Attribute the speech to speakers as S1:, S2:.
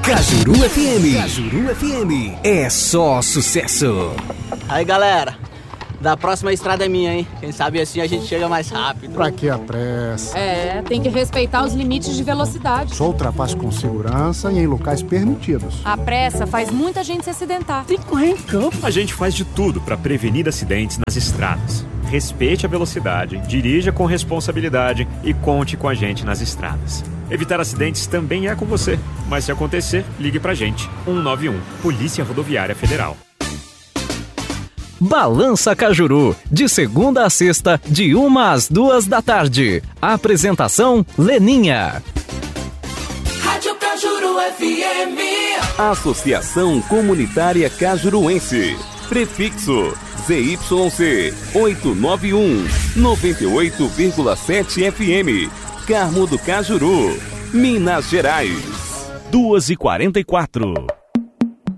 S1: Cajuru FM. Cajuru FM. É só sucesso.
S2: Aí, galera, da próxima estrada é minha, hein? Quem sabe assim a gente chega mais rápido.
S3: Pra que a pressa?
S4: Tem que respeitar os limites de velocidade.
S3: Só ultrapasse com segurança e em locais permitidos.
S4: A pressa faz muita gente se acidentar.
S2: Tem que correr em campo.
S5: A gente faz de tudo para prevenir acidentes nas estradas. Respeite a velocidade, dirija com responsabilidade e conte com a gente nas estradas. Evitar acidentes também é com você, mas se acontecer, ligue pra gente. 191, Polícia Rodoviária Federal.
S6: Balança Cajuru, de segunda a sexta, de 1 às 2 da tarde. Apresentação, Leninha.
S7: Rádio Cajuru FM.
S8: Associação Comunitária Cajuruense. Prefixo ZYC 891, 98,7 FM. Carmo do Cajuru, Minas Gerais.
S6: 2h44.